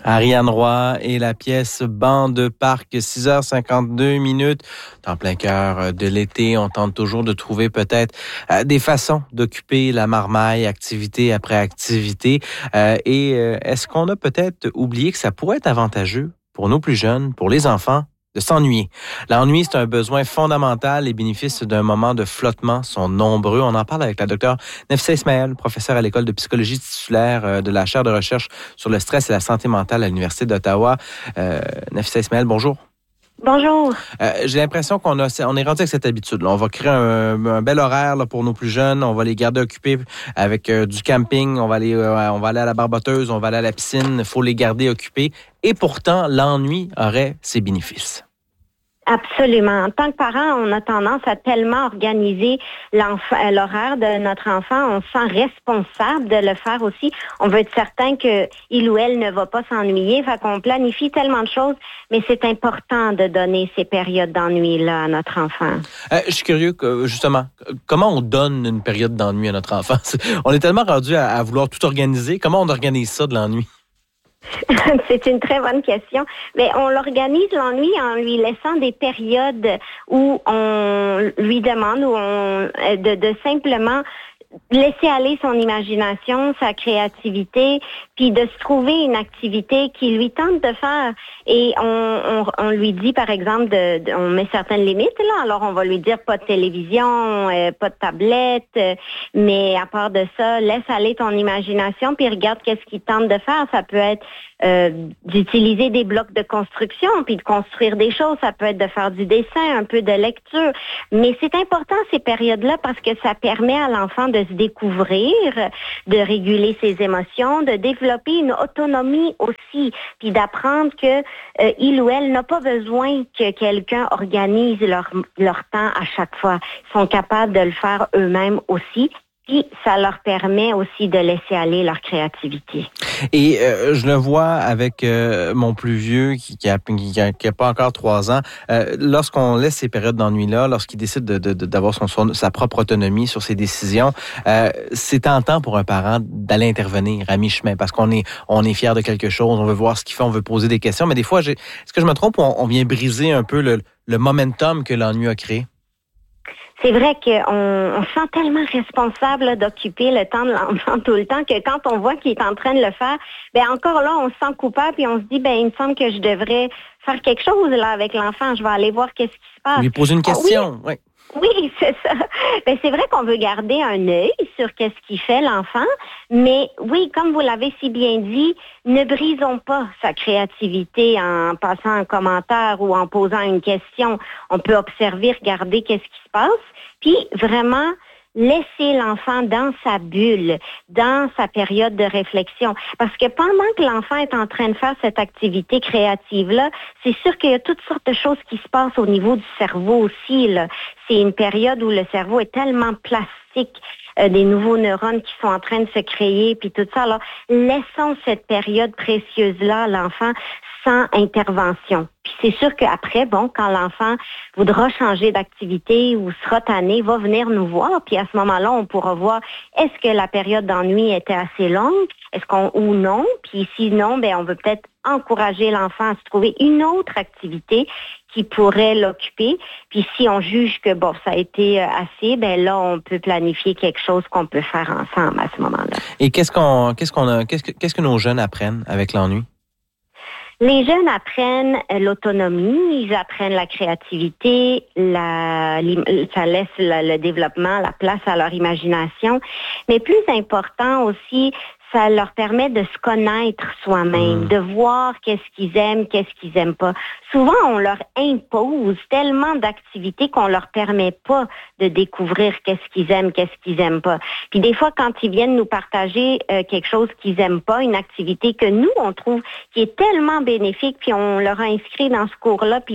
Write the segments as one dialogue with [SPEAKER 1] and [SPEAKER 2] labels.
[SPEAKER 1] Ariane Roy et la pièce Banc de Parc, 6h52. En plein cœur de l'été, on tente toujours de trouver peut-être des façons d'occuper la marmaille, activité après activité. Est-ce qu'on a peut-être oublié que ça pourrait être avantageux pour nos plus jeunes, pour les enfants, de s'ennuyer? L'ennui, c'est un besoin fondamental. Les bénéfices d'un moment de flottement sont nombreux. On en parle avec la docteure Nefissa Ismaël, professeure à l'École de psychologie titulaire de la chaire de recherche sur le stress et la santé mentale à l'Université d'Ottawa. Nefissa Ismaël, bonjour.
[SPEAKER 2] Bonjour.
[SPEAKER 1] J'ai l'impression on est rendu avec cette habitude. Là. On va créer un bel horaire là, pour nos plus jeunes. On va les garder occupés avec du camping. On va aller à la barboteuse, on va aller à la piscine. Il faut les garder occupés. Et pourtant, l'ennui aurait ses bénéfices.
[SPEAKER 2] Absolument. En tant que parent, on a tendance à tellement organiser l'horaire de notre enfant. On se sent responsable de le faire aussi. On veut être certain qu'il ou elle ne va pas s'ennuyer. Fait qu'on planifie tellement de choses, mais c'est important de donner ces périodes d'ennui-là à notre enfant.
[SPEAKER 1] Je suis curieux, justement, comment on donne une période d'ennui à notre enfant? On est tellement rendu à vouloir tout organiser. Comment on organise ça de l'ennui?
[SPEAKER 2] C'est une très bonne question. Mais on l'organise, l'ennui, en lui laissant des périodes où on lui demande de simplement laisser aller son imagination, sa créativité, puis de se trouver une activité qui lui tente de faire. Et on lui dit, par exemple, on met certaines limites, là. Alors, on va lui dire pas de télévision, pas de tablette, mais à part de ça, laisse aller ton imagination, puis regarde qu'est-ce qu'il tente de faire. Ça peut être d'utiliser des blocs de construction, puis de construire des choses. Ça peut être de faire du dessin, un peu de lecture. Mais c'est important, ces périodes-là, parce que ça permet à l'enfant de se découvrir, de réguler ses émotions, de développer une autonomie aussi, puis d'apprendre que il ou elle n'a pas besoin que quelqu'un organise leur temps à chaque fois. Ils sont capables de le faire eux-mêmes aussi. Puis, ça leur permet aussi de laisser aller leur créativité.
[SPEAKER 1] Et je le vois avec mon plus vieux qui a pas encore 3 ans. Lorsqu'on laisse ces périodes d'ennui-là, lorsqu'il décide d'avoir sa propre autonomie sur ses décisions, c'est tentant pour un parent d'aller intervenir à mi-chemin parce qu'on est fier de quelque chose, on veut voir ce qu'il fait, on veut poser des questions. Mais des fois, est-ce que je me trompe, on vient briser un peu le momentum que l'ennui a créé?
[SPEAKER 2] C'est vrai qu'on se sent tellement responsable là, d'occuper le temps de l'enfant tout le temps que quand on voit qu'il est en train de le faire, encore là, on se sent coupable puis on se dit, il me semble que je devrais faire quelque chose là avec l'enfant. Je vais aller voir qu'est-ce qui se passe.
[SPEAKER 1] Lui poser une question, oui.
[SPEAKER 2] Oui, c'est ça. C'est vrai qu'on veut garder un œil sur qu'est-ce qu'il fait l'enfant, mais oui, comme vous l'avez si bien dit, ne brisons pas sa créativité en passant un commentaire ou en posant une question. On peut observer, regarder qu'est-ce qui se passe, puis vraiment laisser l'enfant dans sa bulle, dans sa période de réflexion. Parce que pendant que l'enfant est en train de faire cette activité créative-là, c'est sûr qu'il y a toutes sortes de choses qui se passent au niveau du cerveau aussi, là. C'est une période où le cerveau est tellement plastique, des nouveaux neurones qui sont en train de se créer, puis tout ça. Alors, laissons cette période précieuse-là à l'enfant sans intervention. Puis c'est sûr qu'après, quand l'enfant voudra changer d'activité ou sera tanné, va venir nous voir, puis à ce moment-là, on pourra voir est-ce que la période d'ennui était assez longue, ou non, puis si non, on veut peut-être encourager l'enfant à se trouver une autre activité qui pourrait l'occuper. Puis si on juge que ça a été assez, là on peut planifier quelque chose qu'on peut faire ensemble à ce moment-là.
[SPEAKER 1] Et qu'est-ce que nos jeunes apprennent avec l'ennui?
[SPEAKER 2] Les jeunes apprennent l'autonomie, ils apprennent la créativité, ça laisse le développement, la place à leur imagination. Mais plus important aussi, ça leur permet de se connaître soi-même, de voir qu'est-ce qu'ils aiment, qu'est-ce qu'ils aiment pas. Souvent, on leur impose tellement d'activités qu'on leur permet pas de découvrir qu'est-ce qu'ils aiment, qu'est-ce qu'ils aiment pas. Puis des fois, quand ils viennent nous partager quelque chose qu'ils aiment pas, une activité que nous, on trouve qui est tellement bénéfique, puis on leur a inscrit dans ce cours-là, puis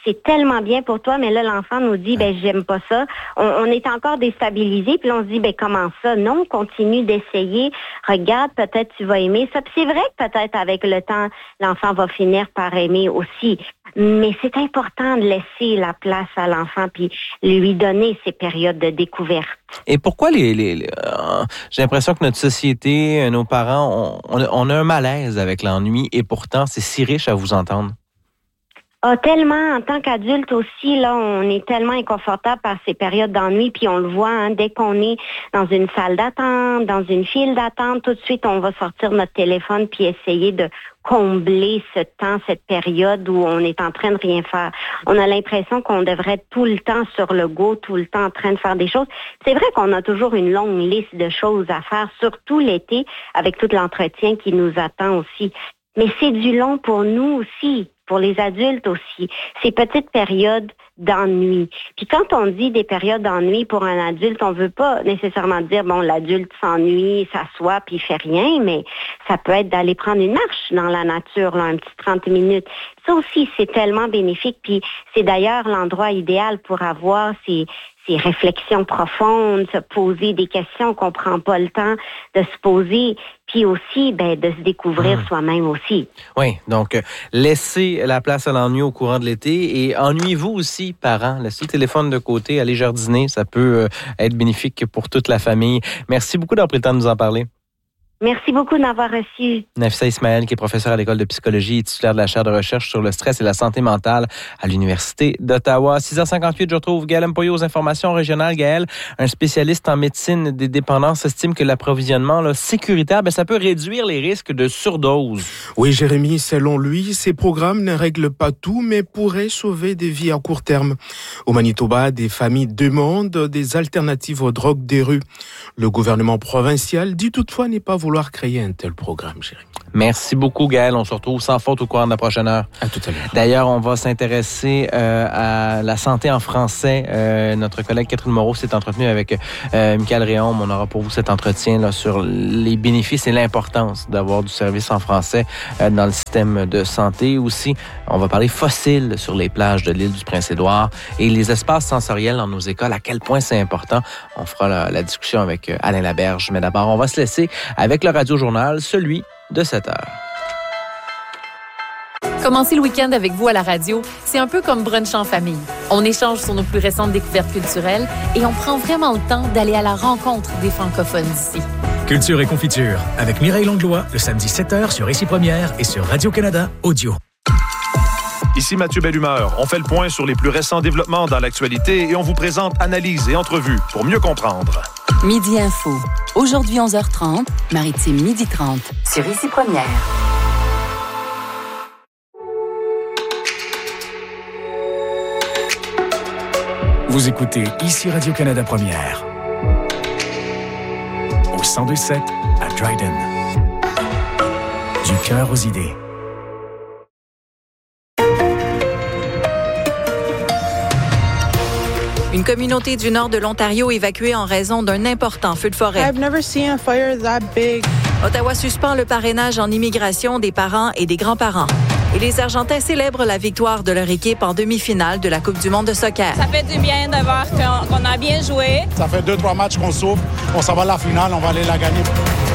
[SPEAKER 2] c'est tellement bien pour toi, mais là, l'enfant nous dit, j'aime pas ça. On est encore déstabilisé, puis là, on se dit, comment ça? Non, continue d'essayer. Regarde, peut-être tu vas aimer ça. Puis c'est vrai que peut-être avec le temps, l'enfant va finir par aimer aussi. Mais c'est important de laisser la place à l'enfant puis lui donner ces périodes de découverte.
[SPEAKER 1] Et pourquoi j'ai l'impression que notre société, nos parents, on a un malaise avec l'ennui et pourtant, c'est si riche à vous entendre.
[SPEAKER 2] Tellement, en tant qu'adulte aussi, là, on est tellement inconfortable par ces périodes d'ennui, puis on le voit, dès qu'on est dans une salle d'attente, dans une file d'attente, tout de suite, on va sortir notre téléphone puis essayer de combler ce temps, cette période où on est en train de rien faire. On a l'impression qu'on devrait être tout le temps sur le go, tout le temps en train de faire des choses. C'est vrai qu'on a toujours une longue liste de choses à faire, surtout l'été, avec tout l'entretien qui nous attend aussi. Mais c'est du long pour nous aussi, pour les adultes aussi. Ces petites périodes d'ennui. Puis quand on dit des périodes d'ennui pour un adulte, on veut pas nécessairement dire, l'adulte s'ennuie, s'assoit puis il fait rien, mais ça peut être d'aller prendre une marche dans la nature, là, un petit 30 minutes. Ça aussi, c'est tellement bénéfique. Puis c'est d'ailleurs l'endroit idéal pour avoir ces réflexions profondes, se poser des questions qu'on prend pas le temps de se poser, puis aussi de se découvrir soi-même aussi.
[SPEAKER 1] Oui, donc laissez la place à l'ennui au courant de l'été et ennuyez-vous aussi, parents. Laissez le téléphone de côté, allez jardiner, ça peut être bénéfique pour toute la famille. Merci beaucoup d'avoir pris le temps de nous en parler.
[SPEAKER 2] Merci beaucoup de m'avoir reçu.
[SPEAKER 1] Nafissa Ismaël, qui est professeure à l'École de psychologie et titulaire de la chaire de recherche sur le stress et la santé mentale à l'Université d'Ottawa. 6h58, je retrouve Gaël Mpoyo aux informations régionales. Gaël, un spécialiste en médecine des dépendances, estime que l'approvisionnement sécuritaire, ça peut réduire les risques de surdose.
[SPEAKER 3] Oui, Jérémy, selon lui, ces programmes ne règlent pas tout, mais pourraient sauver des vies à court terme. Au Manitoba, des familles demandent des alternatives aux drogues des rues. Le gouvernement provincial dit toutefois ne pas vouloir créer un tel programme, Jérémy.
[SPEAKER 1] Merci beaucoup, Gaël. On se retrouve sans faute au courant de la prochaine heure.
[SPEAKER 3] À tout à l'heure.
[SPEAKER 1] D'ailleurs, on va s'intéresser à la santé en français. Notre collègue Catherine Moreau s'est entretenue avec Michael Réaume. On aura pour vous cet entretien là, sur les bénéfices et l'importance d'avoir du service en français dans le système de santé. Aussi, on va parler fossiles sur les plages de l'île du Prince-Édouard et les espaces sensoriels dans nos écoles, à quel point c'est important. On fera la discussion avec Alain Laberge. Mais d'abord, on va se laisser avec le Radio-Journal, celui de 7 heures.
[SPEAKER 4] Commencer le week-end avec vous à la radio, c'est un peu comme brunch en famille. On échange sur nos plus récentes découvertes culturelles et on prend vraiment le temps d'aller à la rencontre des francophones d'ici.
[SPEAKER 5] Culture et confiture avec Mireille Langlois, le samedi 7h sur Ici Première et sur Radio-Canada Audio.
[SPEAKER 6] Ici Mathieu Bellumeur. On fait le point sur les plus récents développements dans l'actualité et on vous présente analyses et entrevues pour mieux comprendre.
[SPEAKER 7] Midi Info. Aujourd'hui 11h30, Maritime midi 30 sur Ici Première.
[SPEAKER 5] Vous écoutez Ici Radio-Canada Première. Au 102.7 à Dryden. Du cœur aux idées.
[SPEAKER 8] Une communauté du nord de l'Ontario évacuée en raison d'un important feu de forêt.
[SPEAKER 9] I've never seen a fire that big.
[SPEAKER 8] Ottawa suspend le parrainage en immigration des parents et des grands-parents. Et les Argentins célèbrent la victoire de leur équipe en demi-finale de la Coupe du monde de soccer.
[SPEAKER 10] Ça fait du bien de voir qu'on a bien joué.
[SPEAKER 11] Ça fait 2-3 matchs qu'on souffre. On s'en va à la finale, on va aller la gagner.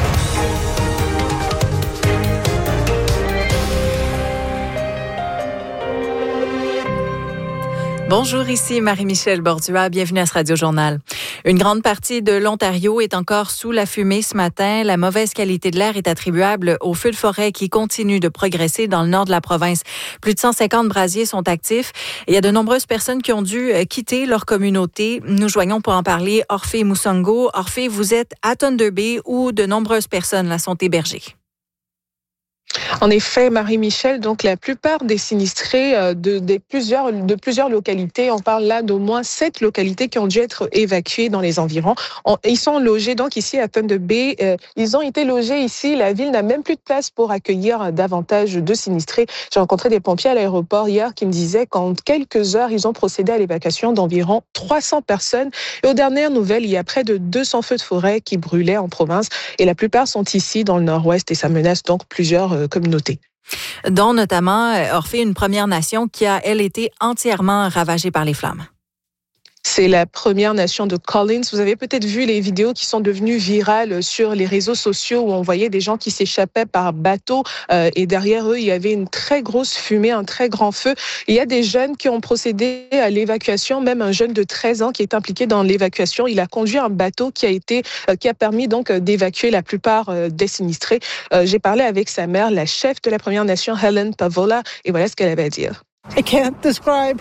[SPEAKER 8] Bonjour, ici Marie-Michel Bordua. Bienvenue à ce Radio-Journal. Une grande partie de l'Ontario est encore sous la fumée ce matin. La mauvaise qualité de l'air est attribuable aux feux de forêt qui continuent de progresser dans le nord de la province. Plus de 150 brasiers sont actifs. Il y a de nombreuses personnes qui ont dû quitter leur communauté. Nous joignons pour en parler Orphée Moussango. Orphée, vous êtes à Thunder Bay où de nombreuses personnes là sont hébergées.
[SPEAKER 9] En effet, Marie-Michel, donc la plupart des sinistrés de plusieurs localités, on parle là d'au moins 7 localités qui ont dû être évacuées dans les environs. Ils sont logés donc ici à Thunder Bay. Ils ont été logés ici. La ville n'a même plus de place pour accueillir davantage de sinistrés. J'ai rencontré des pompiers à l'aéroport hier qui me disaient qu'en quelques heures, ils ont procédé à l'évacuation d'environ 300 personnes. Et aux dernières nouvelles, il y a près de 200 feux de forêt qui brûlaient en province. Et la plupart sont ici dans le nord-ouest et ça menace donc plusieurs communautés.
[SPEAKER 8] Dont notamment Orphée, une Première Nation qui a, elle, été entièrement ravagée par les flammes.
[SPEAKER 9] C'est la Première Nation de Collins. Vous avez peut-être vu les vidéos qui sont devenues virales sur les réseaux sociaux où on voyait des gens qui s'échappaient par bateau et derrière eux, il y avait une très grosse fumée, un très grand feu. Il y a des jeunes qui ont procédé à l'évacuation, même un jeune de 13 ans qui est impliqué dans l'évacuation. Il a conduit un bateau qui a permis donc d'évacuer la plupart des sinistrés. J'ai parlé avec sa mère, la chef de la Première Nation, Helen Pavola, et voilà ce qu'elle avait à dire.
[SPEAKER 12] I can't describe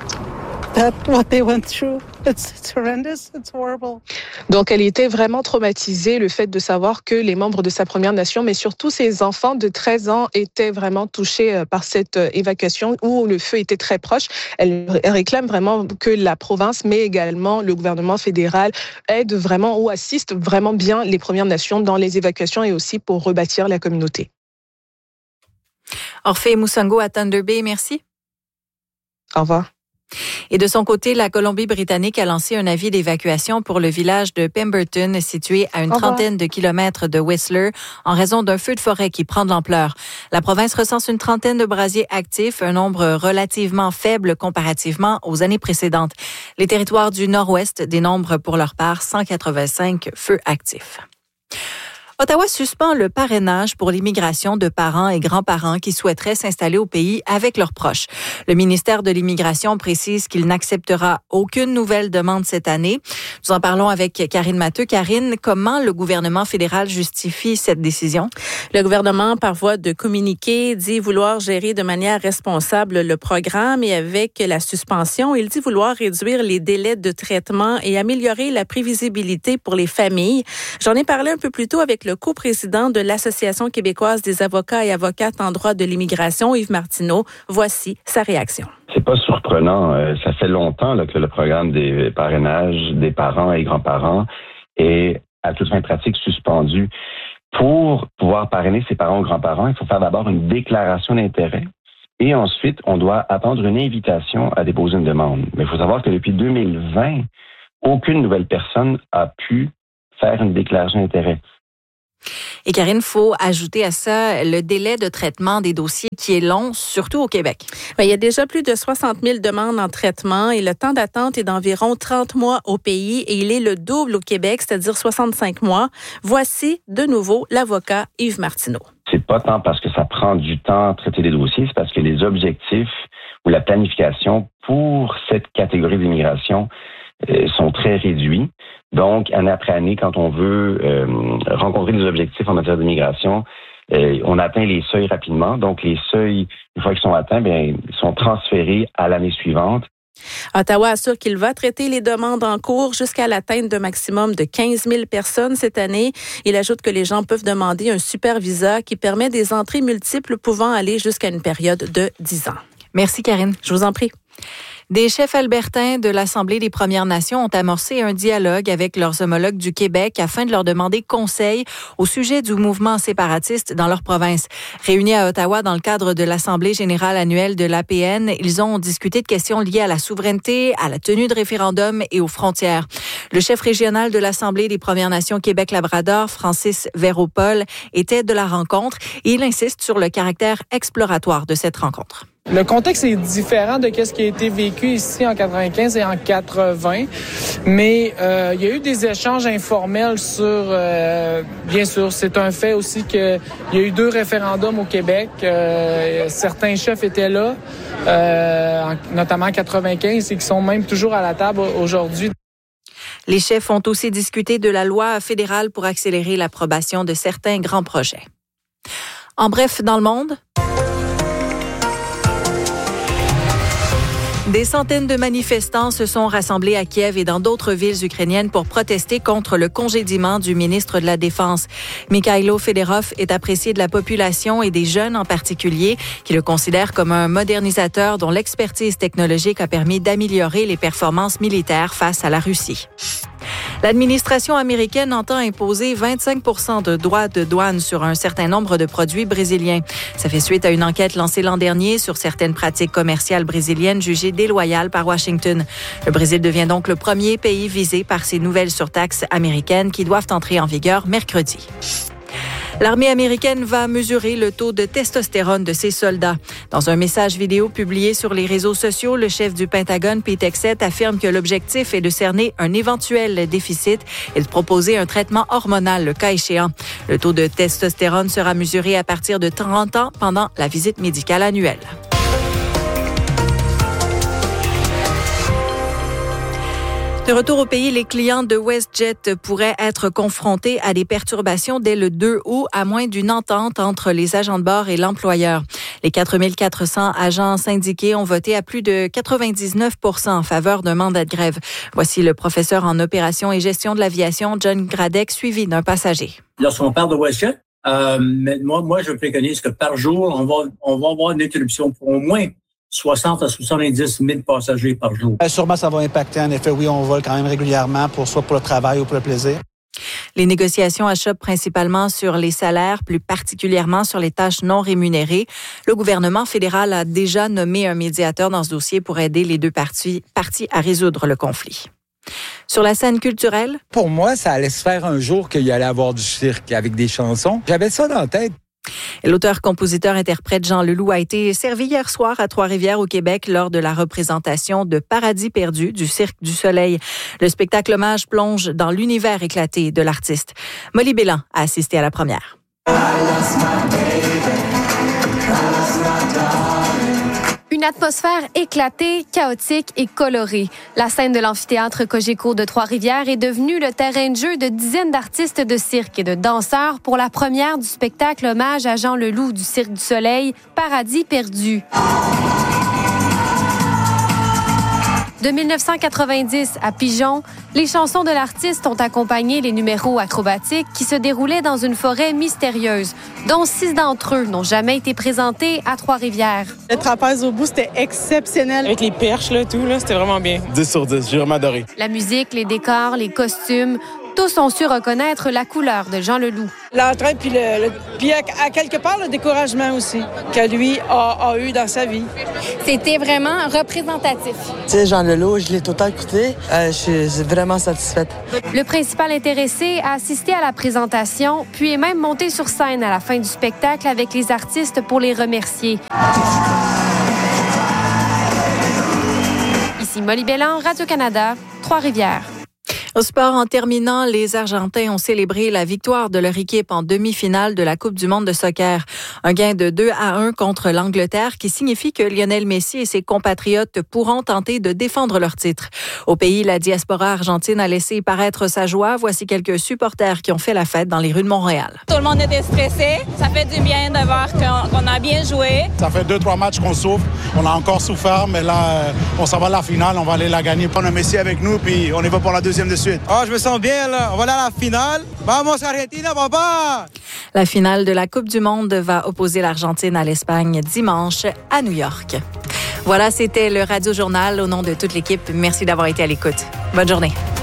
[SPEAKER 12] what they went through. It's horrendous. It's horrible.
[SPEAKER 9] Donc, elle était vraiment traumatisée, le fait de savoir que les membres de sa Première Nation, mais surtout ses enfants de 13 ans, étaient vraiment touchés par cette évacuation où le feu était très proche. Elle réclame vraiment que la province, mais également le gouvernement fédéral, aide vraiment ou assiste vraiment bien les Premières Nations dans les évacuations et aussi pour rebâtir la communauté.
[SPEAKER 8] Orphée Moussango à Thunder Bay, merci.
[SPEAKER 9] Au revoir.
[SPEAKER 8] Et de son côté, la Colombie-Britannique a lancé un avis d'évacuation pour le village de Pemberton, situé à une trentaine de kilomètres de Whistler, en raison d'un feu de forêt qui prend de l'ampleur. La province recense une trentaine de brasiers actifs, un nombre relativement faible comparativement aux années précédentes. Les territoires du Nord-Ouest dénombrent pour leur part 185 feux actifs. Ottawa suspend le parrainage pour l'immigration de parents et grands-parents qui souhaiteraient s'installer au pays avec leurs proches. Le ministère de l'Immigration précise qu'il n'acceptera aucune nouvelle demande cette année. Nous en parlons avec Karine Matteux. Karine, comment le gouvernement fédéral justifie cette décision?
[SPEAKER 13] Le gouvernement, par voie de communiqué, dit vouloir gérer de manière responsable le programme et avec la suspension, il dit vouloir réduire les délais de traitement et améliorer la prévisibilité pour les familles. J'en ai parlé un peu plus tôt avec le coprésident de l'Association québécoise des avocats et avocates en droit de l'immigration, Yves Martineau. Voici sa réaction.
[SPEAKER 14] C'est pas surprenant. Ça fait longtemps que le programme des parrainages des parents et grands-parents est à toute fin pratique suspendu. Pour pouvoir parrainer ses parents ou grands-parents, il faut faire d'abord une déclaration d'intérêt et ensuite, on doit attendre une invitation à déposer une demande. Mais il faut savoir que depuis 2020, aucune nouvelle personne a pu faire une déclaration d'intérêt.
[SPEAKER 8] Et Karine, il faut ajouter à ça le délai de traitement des dossiers qui est long, surtout au Québec.
[SPEAKER 13] Bien, il y a déjà plus de 60 000 demandes en traitement et le temps d'attente est d'environ 30 mois au pays et il est le double au Québec, c'est-à-dire 65 mois. Voici de nouveau l'avocat Yves Martineau.
[SPEAKER 14] C'est pas tant parce que ça prend du temps à traiter les dossiers, c'est parce que les objectifs ou la planification pour cette catégorie d'immigration sont très réduits. Donc, année après année, quand on veut rencontrer des objectifs en matière d'immigration, on atteint les seuils rapidement. Donc, les seuils, une fois qu'ils sont atteints, ils sont transférés à l'année suivante.
[SPEAKER 13] Ottawa assure qu'il va traiter les demandes en cours jusqu'à l'atteinte d'un maximum de 15 000 personnes cette année. Il ajoute que les gens peuvent demander un super visa qui permet des entrées multiples pouvant aller jusqu'à une période de 10 ans.
[SPEAKER 8] Merci, Karine.
[SPEAKER 13] Je vous en prie.
[SPEAKER 8] Des chefs albertains de l'Assemblée des Premières Nations ont amorcé un dialogue avec leurs homologues du Québec afin de leur demander conseil au sujet du mouvement séparatiste dans leur province. Réunis à Ottawa dans le cadre de l'Assemblée générale annuelle de l'APN, ils ont discuté de questions liées à la souveraineté, à la tenue de référendums et aux frontières. Le chef régional de l'Assemblée des Premières Nations Québec-Labrador, Francis Véropol, était de la rencontre et il insiste sur le caractère exploratoire de cette rencontre.
[SPEAKER 15] Le contexte est différent de ce qui a été vécu ici en 95 et en 80, mais il y a eu des échanges informels sur, bien sûr, c'est un fait aussi qu'il y a eu 2 référendums au Québec. Certains chefs étaient là, notamment en 95, et qui sont même toujours à la table aujourd'hui.
[SPEAKER 8] Les chefs ont aussi discuté de la loi fédérale pour accélérer l'approbation de certains grands projets. En bref, dans le monde, des centaines de manifestants se sont rassemblés à Kiev et dans d'autres villes ukrainiennes pour protester contre le congédiement du ministre de la Défense. Mikhailo Fedorov est apprécié de la population et des jeunes en particulier, qui le considèrent comme un modernisateur dont l'expertise technologique a permis d'améliorer les performances militaires face à la Russie. L'administration américaine entend imposer 25 % de droits de douane sur un certain nombre de produits brésiliens. Ça fait suite à une enquête lancée l'an dernier sur certaines pratiques commerciales brésiliennes jugées déloyales par Washington. Le Brésil devient donc le premier pays visé par ces nouvelles surtaxes américaines qui doivent entrer en vigueur mercredi. L'armée américaine va mesurer le taux de testostérone de ses soldats. Dans un message vidéo publié sur les réseaux sociaux, le chef du Pentagone, Pete Hegseth, affirme que l'objectif est de cerner un éventuel déficit et de proposer un traitement hormonal le cas échéant. Le taux de testostérone sera mesuré à partir de 30 ans pendant la visite médicale annuelle. De retour au pays, les clients de WestJet pourraient être confrontés à des perturbations dès le 2 août, à moins d'une entente entre les agents de bord et l'employeur. Les 4 400 agents syndiqués ont voté à plus de 99% en faveur d'un mandat de grève. Voici le professeur en opération et gestion de l'aviation, John Gradec, suivi d'un passager.
[SPEAKER 16] Lorsqu'on parle de WestJet, moi, je préconise que par jour, on va avoir une interruption pour au moins 60 à 70 000 passagers par jour.
[SPEAKER 17] Sûrement, ça va impacter. En effet, oui, on vole quand même régulièrement, soit pour le travail ou pour le plaisir.
[SPEAKER 8] Les négociations achoppent principalement sur les salaires, plus particulièrement sur les tâches non rémunérées. Le gouvernement fédéral a déjà nommé un médiateur dans ce dossier pour aider les deux parties à résoudre le conflit. Sur la scène culturelle?
[SPEAKER 18] Pour moi, ça allait se faire un jour qu'il y allait avoir du cirque avec des chansons. J'avais ça dans la tête.
[SPEAKER 8] L'auteur-compositeur-interprète Jean Leloup a été servi hier soir à Trois-Rivières au Québec lors de la représentation de Paradis perdu du Cirque du Soleil. Le spectacle hommage plonge dans l'univers éclaté de l'artiste. Molly Bélan a assisté à la première.
[SPEAKER 19] Une atmosphère éclatée, chaotique et colorée. La scène de l'amphithéâtre Cogeco de Trois-Rivières est devenue le terrain de jeu de dizaines d'artistes de cirque et de danseurs pour la première du spectacle hommage à Jean Leloup du Cirque du Soleil, Paradis perdu. De 1990 à Pigeon, les chansons de l'artiste ont accompagné les numéros acrobatiques qui se déroulaient dans une forêt mystérieuse, dont 6 d'entre eux n'ont jamais été présentés à Trois-Rivières.
[SPEAKER 20] Le trapèze au bout, c'était exceptionnel.
[SPEAKER 15] Avec les perches, c'était vraiment bien.
[SPEAKER 21] 10 sur 10, j'ai vraiment adoré.
[SPEAKER 19] La musique, les décors, les costumes, tous ont su reconnaître la couleur de Jean Leloup.
[SPEAKER 20] L'entrain, puis à quelque part, le découragement aussi, que lui a eu dans sa vie.
[SPEAKER 19] C'était vraiment représentatif.
[SPEAKER 22] Tu sais, Jean Leloup, je l'ai tout le temps écouté. Je suis vraiment satisfaite.
[SPEAKER 19] Le principal intéressé a assisté à la présentation, puis est même monté sur scène à la fin du spectacle avec les artistes pour les remercier. Ici Molly Bélan, Radio-Canada, Trois-Rivières.
[SPEAKER 8] Au sport, en terminant, les Argentins ont célébré la victoire de leur équipe en demi-finale de la Coupe du monde de soccer. Un gain de 2-1 contre l'Angleterre qui signifie que Lionel Messi et ses compatriotes pourront tenter de défendre leur titre. Au pays, la diaspora argentine a laissé paraître sa joie. Voici quelques supporters qui ont fait la fête dans les rues de Montréal.
[SPEAKER 10] Tout le monde était stressé. Ça fait du bien de voir qu'on a bien joué.
[SPEAKER 11] Ça fait 2-3 matchs qu'on souffre. On a encore souffert, mais là, on s'en va à la finale. On va aller la gagner. On a Messi avec nous, puis on y va pour la deuxième de suite.
[SPEAKER 21] Oh, je me sens bien, là. On va aller à la finale. Vamos, Argentina, papa!
[SPEAKER 8] La finale de la Coupe du monde va opposer l'Argentine à l'Espagne dimanche à New York. Voilà, c'était le Radio Journal. Au nom de toute l'équipe, merci d'avoir été à l'écoute. Bonne journée.